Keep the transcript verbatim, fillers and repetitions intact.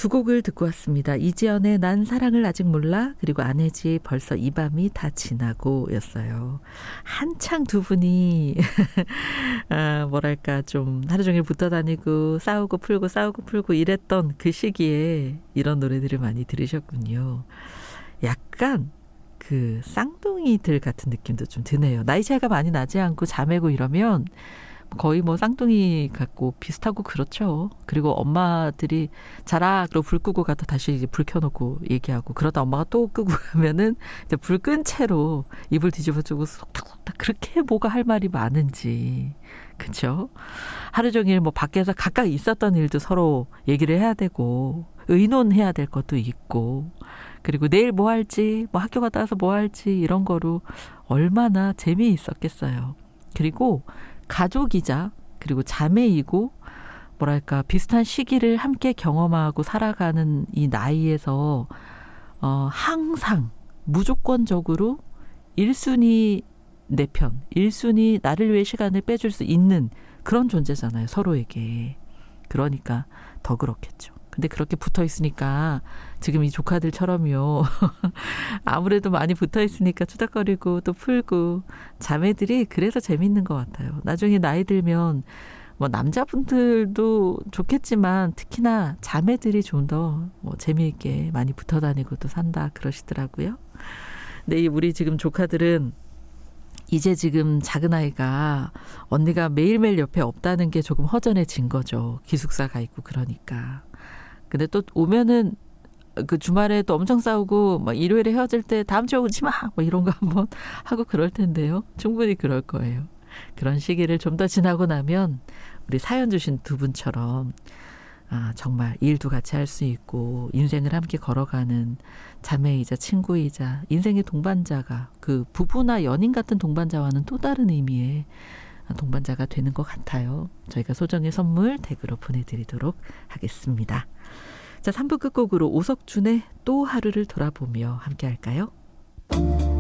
두 곡을 듣고 왔습니다. 이지연의 난 사랑을 아직 몰라, 그리고 안혜지의 벌써 이 밤이 다 지나고 였어요. 한창 두 분이 아, 뭐랄까 좀 하루 종일 붙어 다니고 싸우고 풀고 싸우고 풀고 이랬던 그 시기에 이런 노래들을 많이 들으셨군요. 약간 그 쌍둥이들 같은 느낌도 좀 드네요. 나이 차이가 많이 나지 않고 자매고 이러면 거의 뭐 쌍둥이 같고 비슷하고 그렇죠. 그리고 엄마들이 자라 그러고 불 끄고 가다 다시 이제 불 켜놓고 얘기하고, 그러다 엄마가 또 끄고 가면은 이제 불 끈 채로 이불 뒤집어주고 속닥속닥, 그렇게 뭐가 할 말이 많은지. 그렇죠? 하루 종일 뭐 밖에서 각각 있었던 일도 서로 얘기를 해야 되고 의논해야 될 것도 있고, 그리고 내일 뭐 할지, 뭐 학교 갔다 와서 뭐 할지 이런 거로 얼마나 재미있었겠어요. 그리고 가족이자 그리고 자매이고 뭐랄까 비슷한 시기를 함께 경험하고 살아가는 이 나이에서 어, 항상 무조건적으로 일 순위 내 편, 일 순위 나를 위해 시간을 빼줄 수 있는 그런 존재잖아요, 서로에게. 그러니까 더 그렇겠죠. 근데 그렇게 붙어 있으니까 지금 이 조카들처럼요. 아무래도 많이 붙어 있으니까 투닥거리고 또 풀고, 자매들이 그래서 재밌는 것 같아요. 나중에 나이 들면 뭐 남자분들도 좋겠지만 특히나 자매들이 좀 더 뭐 재미있게 많이 붙어 다니고 또 산다 그러시더라고요. 근데 이 우리 지금 조카들은 이제 지금 작은 아이가 언니가 매일매일 옆에 없다는 게 조금 허전해진 거죠. 기숙사 가 있고 그러니까. 근데 또 오면은 그 주말에 또 엄청 싸우고 막 일요일에 헤어질 때 다음 주에 오지 마! 뭐 이런 거 한번 하고 그럴 텐데요. 충분히 그럴 거예요. 그런 시기를 좀 더 지나고 나면 우리 사연 주신 두 분처럼 아, 정말 일도 같이 할 수 있고 인생을 함께 걸어가는 자매이자 친구이자 인생의 동반자가, 그 부부나 연인 같은 동반자와는 또 다른 의미의 동반자가 되는 것 같아요. 저희가 소정의 선물 댁으로 보내드리도록 하겠습니다. 자, 삼 부 끝곡으로 오석준의 또 하루를 돌아보며 함께 할까요?